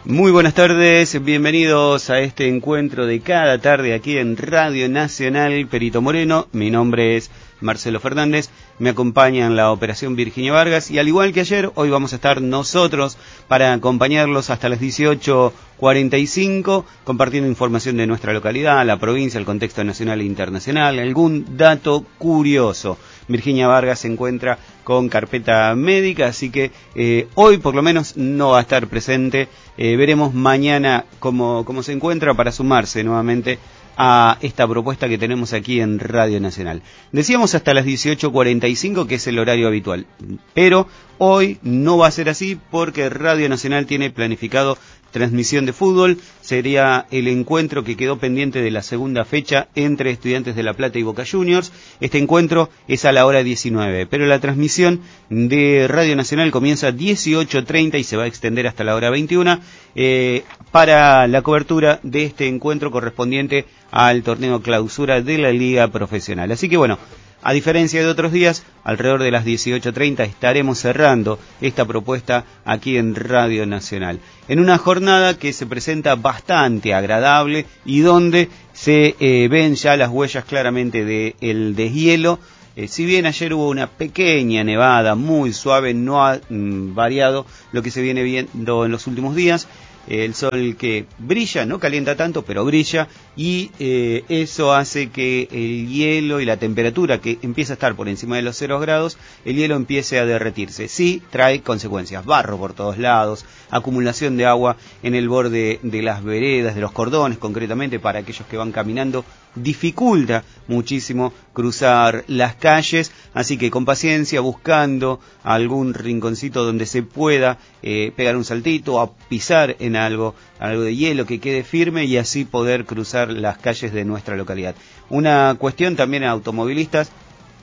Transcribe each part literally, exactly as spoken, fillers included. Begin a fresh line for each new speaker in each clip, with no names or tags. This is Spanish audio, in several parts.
Muy buenas tardes, bienvenidos a este encuentro de cada tarde aquí en Radio Nacional Perito Moreno. Mi nombre es Marcelo Fernández, me acompaña en la operación Virginia Vargas y al igual que ayer, hoy vamos a estar nosotros para acompañarlos hasta las dieciocho cuarenta y cinco, compartiendo información de nuestra localidad, la provincia, el contexto nacional e internacional, algún dato curioso. Virginia Vargas se encuentra con carpeta médica, así que eh, hoy por lo menos no va a estar presente. Eh, veremos mañana cómo, cómo se encuentra para sumarse nuevamente a esta propuesta que tenemos aquí en Radio Nacional. Decíamos hasta las dieciocho cuarenta y cinco, que es el horario habitual, pero hoy no va a ser así porque Radio Nacional tiene planificado transmisión de fútbol. Sería el encuentro que quedó pendiente de la segunda fecha entre Estudiantes de La Plata y Boca Juniors. Este encuentro es a la hora diecinueve, pero la transmisión de Radio Nacional comienza a dieciocho treinta y se va a extender hasta la hora veintiuna eh, para la cobertura de este encuentro correspondiente al torneo clausura de la Liga Profesional. Así que bueno, a diferencia de otros días, alrededor de las dieciocho treinta estaremos cerrando esta propuesta aquí en Radio Nacional, en una jornada que se presenta bastante agradable y donde se eh, ven ya las huellas claramente del deshielo. Eh, si bien ayer hubo una pequeña nevada muy suave, no ha mm, variado lo que se viene viendo en los últimos días. El sol que brilla, no calienta tanto, pero brilla, y eh, eso hace que el hielo y la temperatura, que empieza a estar por encima de los cero grados, el hielo empiece a derretirse. Sí, trae consecuencias: barro por todos lados, acumulación de agua en el borde de las veredas, de los cordones concretamente, para aquellos que van caminando, dificulta muchísimo cruzar las calles, así que con paciencia, buscando algún rinconcito donde se pueda eh, pegar un saltito o pisar en algo, algo de hielo que quede firme y así poder cruzar las calles de nuestra localidad. Una cuestión también a automovilistas: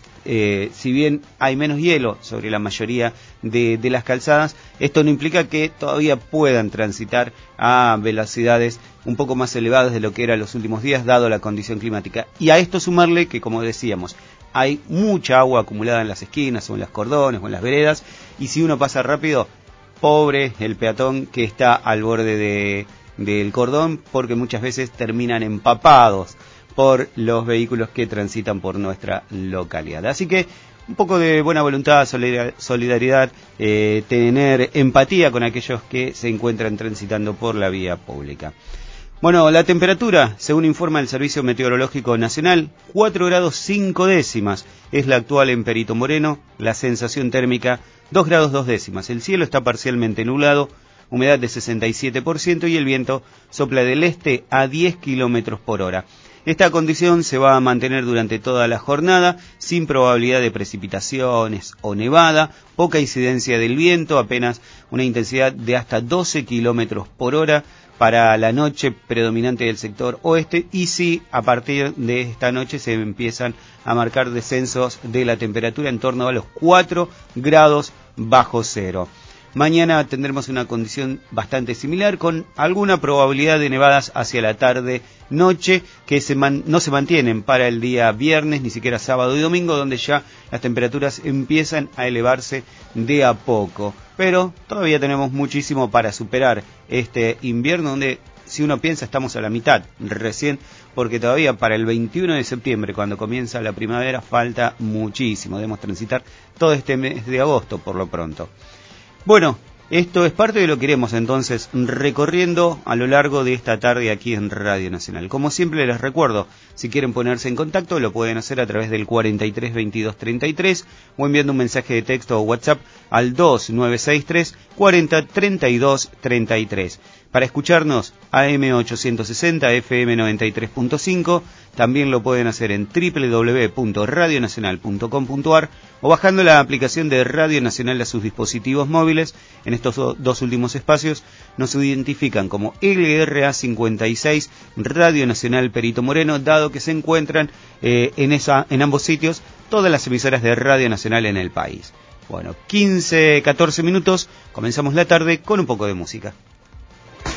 Eh, si bien hay menos hielo sobre la mayoría de, de las calzadas, esto no implica que todavía puedan transitar a velocidades un poco más elevadas de lo que era los últimos días, dado la condición climática. Y a esto sumarle que, como decíamos, hay mucha agua acumulada en las esquinas o en los cordones o en las veredas, y si uno pasa rápido, pobre el peatón que está al borde de, del cordón, porque muchas veces terminan empapados por los vehículos que transitan por nuestra localidad. Así que un poco de buena voluntad, solidaridad, eh, tener empatía con aquellos que se encuentran transitando por la vía pública. Bueno, la temperatura, según informa el Servicio Meteorológico Nacional, cuatro grados cinco décimas es la actual en Perito Moreno, la sensación térmica dos grados dos décimas. El cielo está parcialmente nublado, humedad de sesenta y siete por ciento y el viento sopla del este a diez kilómetros por hora. Esta condición se va a mantener durante toda la jornada, sin probabilidad de precipitaciones o nevada, poca incidencia del viento, apenas una intensidad de hasta doce kilómetros por hora para la noche predominante del sector oeste, y sí, a partir de esta noche se empiezan a marcar descensos de la temperatura en torno a los cuatro grados bajo cero. Mañana tendremos una condición bastante similar, con alguna probabilidad de nevadas hacia la tarde-noche, que se man, no se mantienen para el día viernes, ni siquiera sábado y domingo, donde ya las temperaturas empiezan a elevarse de a poco. Pero todavía tenemos muchísimo para superar este invierno, donde, si uno piensa, estamos a la mitad recién, porque todavía para el veintiuno de septiembre, cuando comienza la primavera, falta muchísimo. Debemos transitar todo este mes de agosto por lo pronto. Bueno, esto es parte de lo que iremos entonces recorriendo a lo largo de esta tarde aquí en Radio Nacional. Como siempre les recuerdo, si quieren ponerse en contacto lo pueden hacer a través del cuarenta y tres veintidós treinta y tres o enviando un mensaje de texto o WhatsApp al dos nueve seis tres cuarenta treinta y dos treinta y tres. Para escucharnos, A M ochocientos sesenta, F M noventa y tres punto cinco, también lo pueden hacer en doble u doble u doble u punto radio nacional punto com punto a r o bajando la aplicación de Radio Nacional a sus dispositivos móviles. En estos do, dos últimos espacios nos identifican como L R A cincuenta y seis Radio Nacional Perito Moreno, dado que se encuentran eh, en, esa, en ambos sitios todas las emisoras de Radio Nacional en el país. Bueno, quince, catorce minutos, comenzamos la tarde con un poco de música.